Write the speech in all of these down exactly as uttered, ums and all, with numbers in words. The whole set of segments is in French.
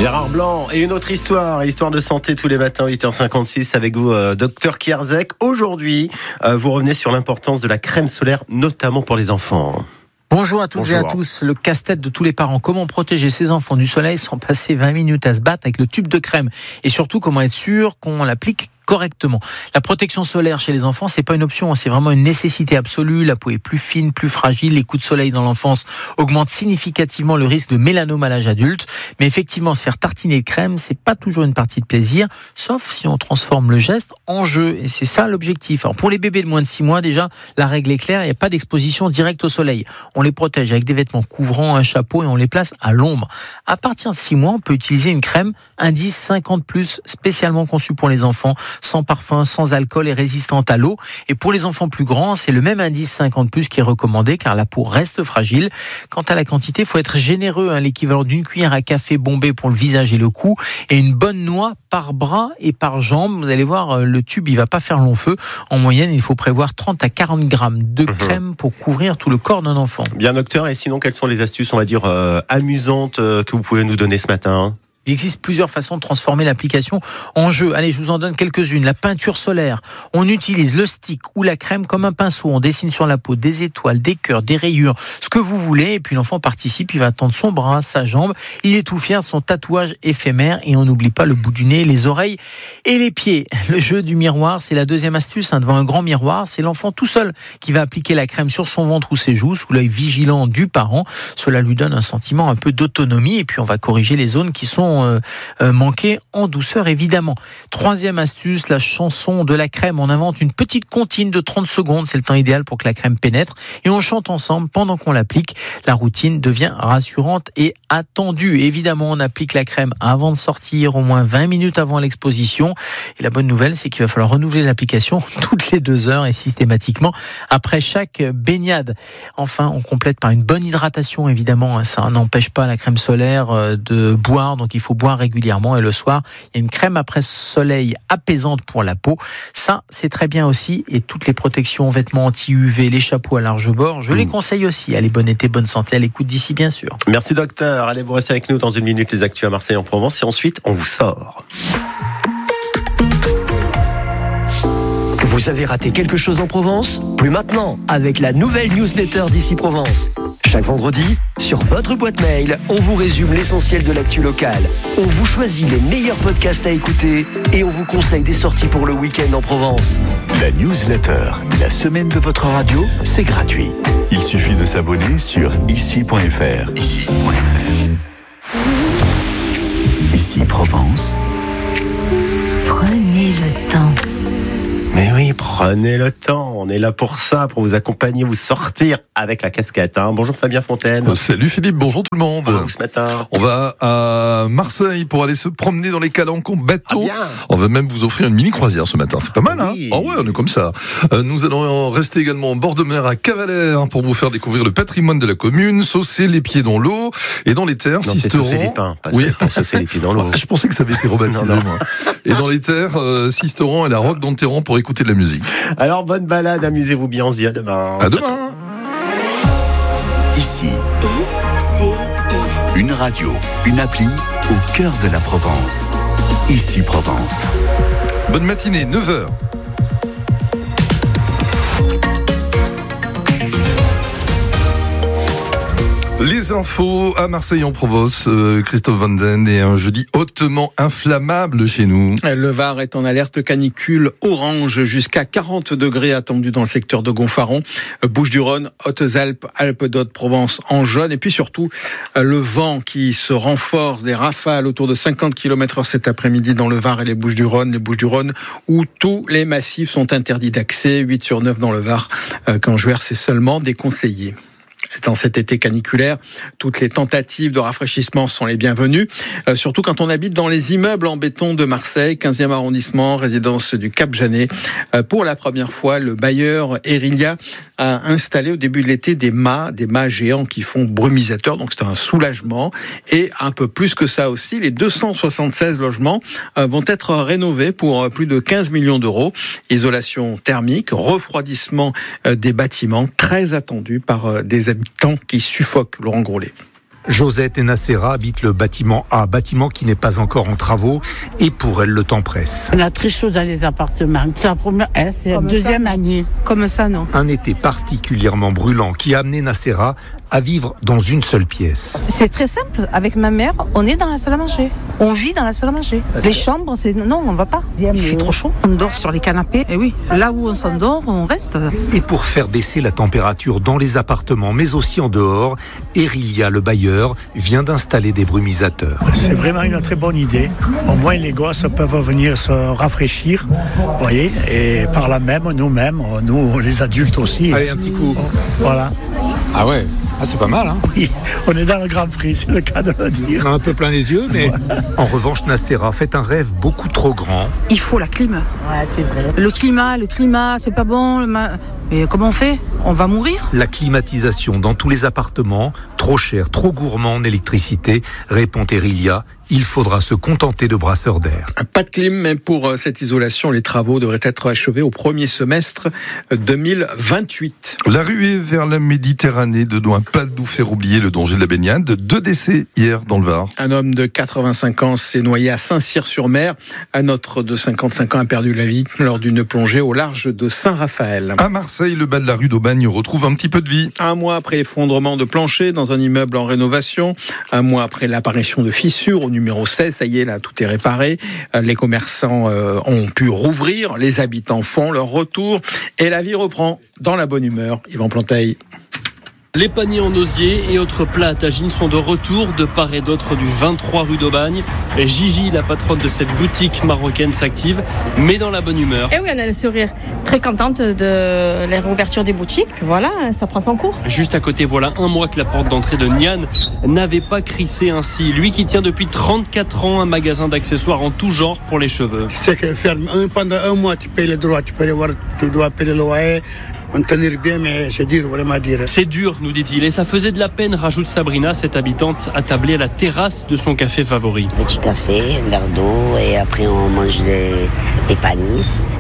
Gérard Blanc et une autre histoire, histoire de santé tous les matins, huit heures cinquante-six avec vous, euh, docteur Kierzek. Aujourd'hui, euh, vous revenez sur l'importance de la crème solaire, notamment pour les enfants. Bonjour à toutes Bonjour. et à tous. Le casse-tête de tous les parents. Comment protéger ses enfants du soleil sans passer vingt minutes à se battre avec le tube de crème? Et surtout, comment être sûr qu'on l'applique correctement. La protection solaire chez les enfants, c'est pas une option, c'est vraiment une nécessité absolue. La peau est plus fine, plus fragile. Les coups de soleil dans l'enfance augmentent significativement le risque de mélanome à l'âge adulte. Mais effectivement, se faire tartiner de crème, c'est pas toujours une partie de plaisir, sauf si on transforme le geste en jeu. Et c'est ça l'objectif. Alors pour les bébés de moins de six mois, déjà, la règle est claire, il n'y a pas d'exposition directe au soleil. On les protège avec des vêtements couvrants, un chapeau et on les place à l'ombre. À partir de six mois, on peut utiliser une crème indice cinquante plus, spécialement conçue pour les enfants, sans parfum, sans alcool et résistante à l'eau. Et pour les enfants plus grands, c'est le même indice cinquante plus qui est recommandé car la peau reste fragile. Quant à la quantité, il faut être généreux, hein, l'équivalent d'une cuillère à café bombée pour le visage et le cou et une bonne noix par bras et par jambe. Vous allez voir, le tube, il va pas faire long feu. En moyenne, il faut prévoir trente à quarante grammes de crème pour couvrir tout le corps d'un enfant. Bien docteur, et sinon, quelles sont les astuces, on va dire, euh, amusantes euh, que vous pouvez nous donner ce matin ? Il existe plusieurs façons de transformer l'application en jeu. Allez, je vous en donne quelques-unes. La peinture solaire. On utilise le stick ou la crème comme un pinceau. On dessine sur la peau des étoiles, des cœurs, des rayures, ce que vous voulez. Et puis l'enfant participe, il va tendre son bras, sa jambe. Il est tout fier de son tatouage éphémère. Et on n'oublie pas le bout du nez, les oreilles et les pieds. Le jeu du miroir, c'est la deuxième astuce. Hein, devant un grand miroir, c'est l'enfant tout seul qui va appliquer la crème sur son ventre ou ses joues, sous l'œil vigilant du parent. Cela lui donne un sentiment un peu d'autonomie. Et puis on va corriger les zones qui sont Euh, euh, manquer en douceur évidemment. Troisième astuce, la chanson de la crème. On invente une petite comptine de trente secondes, c'est le temps idéal pour que la crème pénètre et on chante ensemble pendant qu'on l'applique. La routine devient rassurante et attendue. Évidemment, on applique la crème avant de sortir, au moins vingt minutes avant l'exposition. Et la bonne nouvelle, c'est qu'il va falloir renouveler l'application toutes les deux heures et systématiquement après chaque baignade. Enfin, on complète par une bonne hydratation évidemment. Ça n'empêche pas la crème solaire de boire, donc il faut boire régulièrement et le soir, il y a une crème après soleil apaisante pour la peau. Ça, c'est très bien aussi et toutes les protections, vêtements anti-U V, les chapeaux à large bord, je mmh. les conseille aussi. Allez, bon été, bonne santé, à l'écoute d'ici bien sûr. Merci docteur. Allez, vous restez avec nous dans une minute, les actus à Marseille en Provence et ensuite, on vous sort. Vous avez raté quelque chose en Provence ? Plus maintenant, avec la nouvelle newsletter d'Ici Provence. Chaque vendredi, sur votre boîte mail, on vous résume l'essentiel de l'actu locale. On vous choisit les meilleurs podcasts à écouter et on vous conseille des sorties pour le week-end en Provence. La newsletter, la semaine de votre radio, c'est gratuit. Il suffit de s'abonner sur ici point f r. Ici point f r. Ici Provence. Prenez le temps. Mais oui, prenez le temps. On est là pour ça, pour vous accompagner, vous sortir avec la casquette. Hein. Bonjour Fabien Fontaine. Euh, salut Philippe, bonjour tout le monde. Bonjour ce matin. On va à Marseille pour aller se promener dans les calanques en bateau. Ah, on va même vous offrir une mini croisière ce matin. C'est pas mal, oui. hein? Ah ouais, on est comme ça. Euh, nous allons rester également en bord de mer à Cavalère pour vous faire découvrir le patrimoine de la commune, saucer les pieds dans l'eau et dans les terres. Non, c'est saucer les pins, pas, oui. pas saucer les pieds dans l'eau. Ah, je pensais que ça avait été rebaptisé, non, non. moi. Et dans les terres, euh, Sisteron et la Roque d'Enterran pour écouter de la musique. Alors, bonne balade, amusez-vous bien, on se dit à demain. À demain. Ici, I C I. une radio, une appli au cœur de la Provence. Ici Provence. Bonne matinée, neuf heures. Les infos à Marseille en Provence, euh, Christophe Van Den, et un jeudi hautement inflammable chez nous. Le Var est en alerte canicule orange, jusqu'à quarante degrés attendus dans le secteur de Gonfaron, Bouches-du-Rhône, Hautes-Alpes, Alpes-d'Haute-Provence en jaune, et puis surtout le vent qui se renforce, des rafales autour de cinquante kilomètres heure cet après-midi dans le Var et les Bouches-du-Rhône, les Bouches-du-Rhône où tous les massifs sont interdits d'accès, huit sur neuf dans le Var, quand Juers c'est seulement déconseillé. Dans cet été caniculaire, toutes les tentatives de rafraîchissement sont les bienvenues, euh, surtout quand on habite dans les immeubles en béton de Marseille, quinzième arrondissement, résidence du Cap-Janet. Euh, pour la première fois, le bailleur Erilia a installé au début de l'été des mâts, des mâts géants qui font brumisateur, donc c'est un soulagement. Et un peu plus que ça aussi, les deux cent soixante-seize logements euh, vont être rénovés pour plus de quinze millions d'euros. Isolation thermique, refroidissement euh, des bâtiments, très attendu par euh, des habitants qui suffoquent. Laurent Grollet. Josette et Nacera habitent le bâtiment A, bâtiment qui n'est pas encore en travaux, et pour elles, le temps presse. On a très chaud dans les appartements. C'est la première, hein, c'est la deuxième année. Comme ça, non. Un été particulièrement brûlant qui a amené Nacera à vivre dans une seule pièce. C'est très simple. Avec ma mère, on est dans la salle à manger. On vit dans la salle à manger. Les chambres, c'est non, on va pas. Il fait trop chaud. On dort sur les canapés. Et oui, là où on s'endort, on reste. Et pour faire baisser la température dans les appartements, mais aussi en dehors, Erilia, le bailleur, vient d'installer des brumisateurs. C'est vraiment une très bonne idée. Au moins, les gosses peuvent venir se rafraîchir, vous voyez, et par là même, nous-mêmes, nous, les adultes aussi. Allez, un petit coup. Voilà. Ah ouais, ah, c'est pas mal, hein. Oui, on est dans le Grand Prix, c'est le cas de le dire. On a un peu plein les yeux, mais... En revanche, Nacera fait un rêve beaucoup trop grand. Il faut la clim. Ouais, c'est vrai. Le climat, le climat, c'est pas bon. Le ma... Mais comment on fait ? On va mourir ? La climatisation dans tous les appartements, trop cher, trop gourmand en électricité, répond Erilia. Il faudra se contenter de brasseurs d'air. Pas de clim, mais pour cette isolation, les travaux devraient être achevés au premier semestre deux mille vingt-huit. La ruée vers la Méditerranée ne doit pas nous faire oublier le danger de la baignade. Deux décès hier dans le Var. Un homme de quatre-vingt-cinq ans s'est noyé à Saint-Cyr-sur-Mer. Un autre de cinquante-cinq ans a perdu la vie lors d'une plongée au large de Saint-Raphaël. À Marseille, le bas de la rue d'Aubagne retrouve un petit peu de vie. Un mois après l'effondrement de plancher dans un immeuble en rénovation, un mois après l'apparition de fissures au numéro seize, ça y est, là, tout est réparé. Les commerçants euh, ont pu rouvrir, les habitants font leur retour et la vie reprend dans la bonne humeur. Yvan Planteil. Les paniers en osier et autres plats à tagine sont de retour de part et d'autre du vingt-trois rue d'Aubagne. Et Gigi, la patronne de cette boutique marocaine, s'active, mais dans la bonne humeur. Et oui, on a le sourire. Très contente de la réouverture des boutiques. Puis voilà, ça prend son cours. Juste à côté, voilà un mois que la porte d'entrée de Nian n'avait pas crissé ainsi. Lui qui tient depuis trente-quatre ans un magasin d'accessoires en tout genre pour les cheveux. C'est que ferme pendant un mois, tu payes les droits, tu peux aller voir, tu dois payer le loyer. On tenir bien, mais c'est dur, vraiment dire. C'est dur, nous dit-il, et ça faisait de la peine, rajoute Sabrina, cette habitante attablée à la terrasse de son café favori. Petit café, un verre d'eau, et après on mange des, des panisses,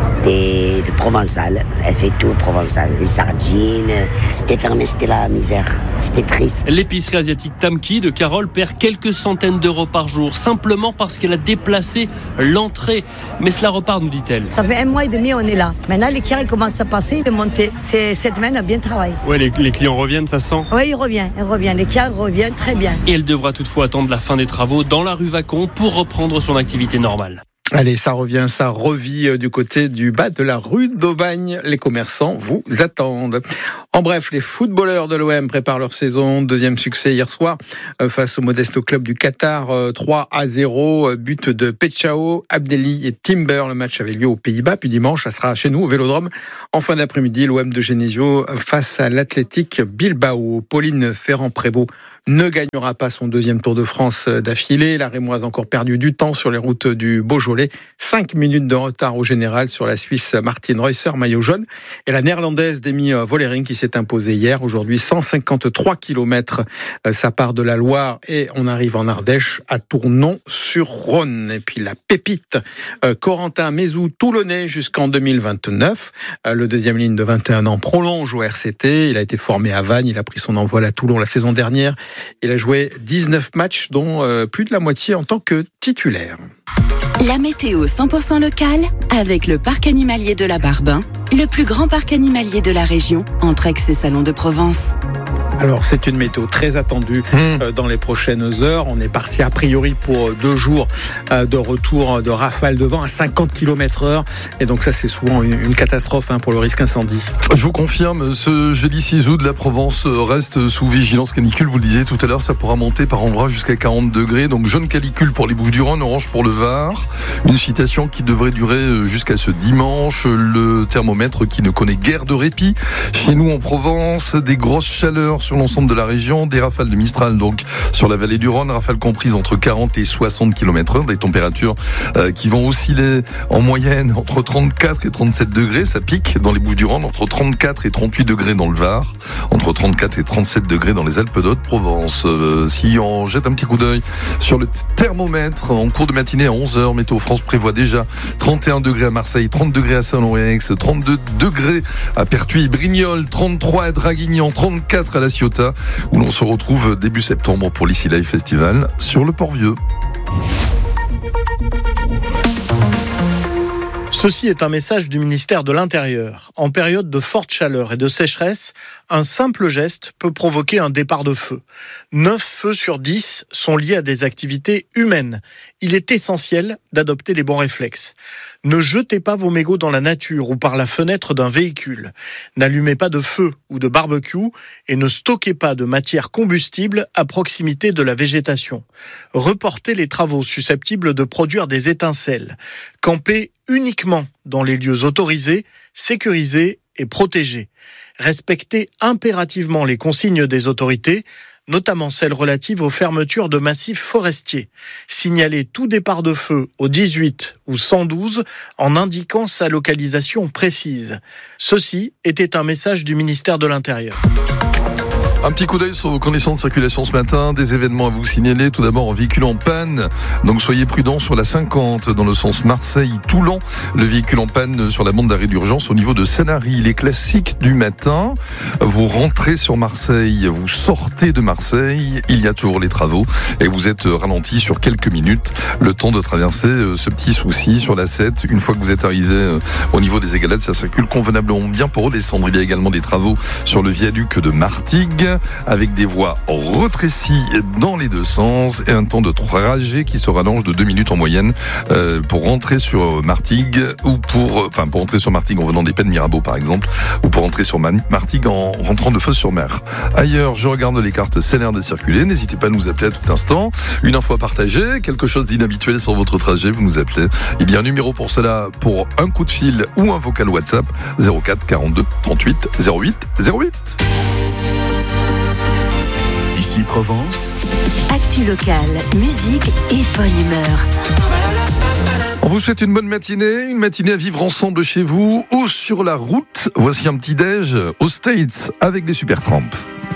des, des provençales. Elle fait tout provençal, les sardines. C'était fermé, c'était la misère, c'était triste. L'épicerie asiatique Tamki de Carole perd quelques centaines d'euros par jour, simplement parce qu'elle a déplacé l'entrée. Mais cela repart, nous dit-elle. Ça fait un mois et demi, on est là. Maintenant, les clients commencent à passer, de monter. C'est, cette semaine a bien travaillé. Ouais, les, les clients reviennent, ça se sent. Oui, ils reviennent, ils reviennent. Les clients reviennent très bien. Et elle devra toutefois attendre la fin des travaux dans la rue Vacon pour reprendre son activité normale. Allez, ça revient, ça revit du côté du bas de la rue d'Aubagne. Les commerçants vous attendent. En bref, les footballeurs de l'O M préparent leur saison. Deuxième succès hier soir face au modeste club du Qatar, trois à zéro. But de Pechao, Abdelli et Timber. Le match avait lieu aux Pays-Bas. Puis dimanche, ça sera chez nous au Vélodrome. En fin d'après-midi, l'O M de Genesio face à l'Athletic Bilbao. Pauline Ferrand-Prévot ne gagnera pas son deuxième Tour de France d'affilée. La Rémoise a encore perdu du temps sur les routes du Beaujolais. Cinq minutes de retard au général sur la Suisse Martine Reusser, maillot jaune. Et la Néerlandaise Demi Vollering qui s'est imposée hier. Aujourd'hui, cent cinquante-trois kilomètres. Ça part de la Loire et on arrive en Ardèche à Tournon-sur-Rhône. Et puis la pépite, Corentin Mézou, toulonnais jusqu'en deux mille vingt-neuf. Le deuxième ligne de vingt et un ans prolonge au R C T. Il a été formé à Vannes. Il a pris son envol à Toulon la saison dernière. Il a joué dix-neuf matchs, dont euh, plus de la moitié en tant que titulaire. La météo cent pour cent locale avec le parc animalier de la Barbin, le plus grand parc animalier de la région, entre Aix et Salon de Provence. Alors c'est une météo très attendue mmh. dans les prochaines heures. On est parti a priori pour deux jours de retour de rafales de vent à cinquante kilomètres heure. Et donc ça c'est souvent une, une catastrophe hein, pour le risque incendie. Je vous confirme, ce jeudi six août, la Provence reste sous vigilance canicule. Vous le disiez tout à l'heure, ça pourra monter par endroits jusqu'à quarante degrés. Donc jaune canicule pour les Bouches-du-Rhône, orange pour le Var. Une citation qui devrait durer jusqu'à ce dimanche. Le thermomètre qui ne connaît guère de répit. Chez nous en Provence, des grosses chaleurs sur l'ensemble de la région, des rafales de Mistral donc sur la vallée du Rhône, rafales comprises entre quarante et soixante kilomètres heure, des températures euh, qui vont osciller en moyenne entre trente-quatre et trente-sept degrés, ça pique dans les Bouches-du-Rhône, entre trente-quatre et trente-huit degrés dans le Var, entre trente-quatre et trente-sept degrés dans les Alpes-de-Haute-Provence. Euh, si on jette un petit coup d'œil sur le thermomètre, en cours de matinée à onze heures, Météo France prévoit déjà trente et un degrés à Marseille, trente degrés à Saint-Lô-et-Aix, trente-deux degrés à Pertuis, Brignoles, trente-trois à Draguignan, trente-quatre à la Ciotat, où l'on se retrouve début septembre pour l'Ici Live Festival sur le Port-Vieux. Ceci est un message du ministère de l'Intérieur. En période de forte chaleur et de sécheresse, un simple geste peut provoquer un départ de feu. neuf feux sur dix sont liés à des activités humaines. Il est essentiel d'adopter les bons réflexes. Ne jetez pas vos mégots dans la nature ou par la fenêtre d'un véhicule. N'allumez pas de feu ou de barbecue et ne stockez pas de matière combustible à proximité de la végétation. Reportez les travaux susceptibles de produire des étincelles. Campez uniquement dans les lieux autorisés, sécurisés et protégés. Respectez impérativement les consignes des autorités, notamment celles relatives aux fermetures de massifs forestiers. Signalez tout départ de feu au dix-huit ou cent douze en indiquant sa localisation précise. Ceci était un message du ministère de l'Intérieur. Un petit coup d'œil sur vos conditions de circulation ce matin, des événements à vous signaler. Tout d'abord, un véhicule en panne. Donc soyez prudents sur la cinquante dans le sens Marseille-Toulon. Le véhicule en panne sur la bande d'arrêt d'urgence au niveau de Sanary. Les classiques du matin. Vous rentrez sur Marseille, vous sortez de Marseille. Il y a toujours les travaux et vous êtes ralenti sur quelques minutes. Le temps de traverser ce petit souci sur la sept. Une fois que vous êtes arrivé au niveau des Égalades, ça circule convenablement bien pour redescendre. Il y a également des travaux sur le viaduc de Martigues, avec des voies rétrécies dans les deux sens et un temps de trajet qui se rallonge de deux minutes en moyenne euh, pour rentrer sur Martigues ou pour, enfin pour rentrer sur Martigues en venant des Pennes Mirabeau par exemple, ou pour rentrer sur Martigues en rentrant de Fos-sur-Mer. Ailleurs, je regarde les cartes, c'est l'air de circuler. N'hésitez pas à nous appeler à tout instant. Une info à partager, quelque chose d'inhabituel sur votre trajet, vous nous appelez. Il y a un numéro pour cela, pour un coup de fil ou un vocal WhatsApp, zéro quatre quarante-deux trente-huit zéro huit zéro huit. Ici Provence. Actu locale, musique et bonne humeur. On vous souhaite une bonne matinée, une matinée à vivre ensemble chez vous ou sur la route. Voici un petit déj aux States avec des Supertramp.